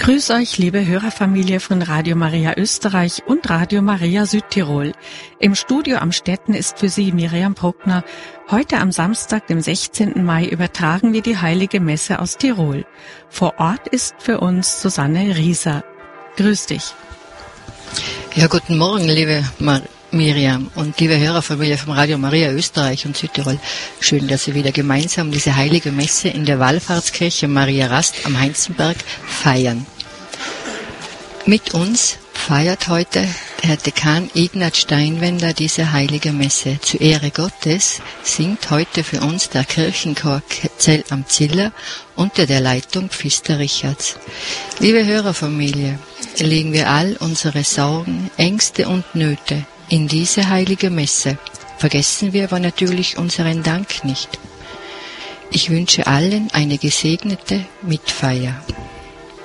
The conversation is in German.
Grüß euch, liebe Hörerfamilie von Radio Maria Österreich und Radio Maria Südtirol. Im Studio am Stetten ist für Sie Miriam Bruckner. Heute am Samstag, dem 16. Mai, übertragen wir die Heilige Messe aus Tirol. Vor Ort ist für uns Susanne Rieser. Grüß dich. Ja, guten Morgen, liebe Miriam und liebe Hörerfamilie von Radio Maria Österreich und Südtirol. Schön, dass wir wieder gemeinsam diese Heilige Messe in der Wallfahrtskirche Maria Rast am Heinzenberg feiern. Mit uns feiert heute Herr Dekan Ignaz Steinwender diese Heilige Messe. Zu Ehre Gottes singt heute für uns der Kirchenchor Zell am Ziller unter der Leitung Pfister Richards. Liebe Hörerfamilie, legen wir all unsere Sorgen, Ängste und Nöte in diese Heilige Messe. Vergessen wir aber natürlich unseren Dank nicht. Ich wünsche allen eine gesegnete Mitfeier.